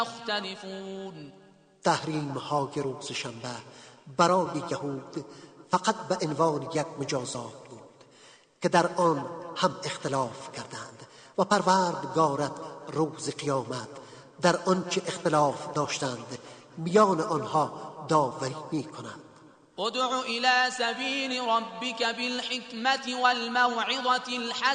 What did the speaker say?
يختلفون. تحریم های روز شنبه برای یهود فقط به عنوان یک مجازات بود که در آن هم اختلاف کردند و پروردگارت روز قیامت در آنچه اختلاف داشتند میان آنها داوری می‌کند. ادع إلى سبيل ربك بالحكمة والموعظة الحسنة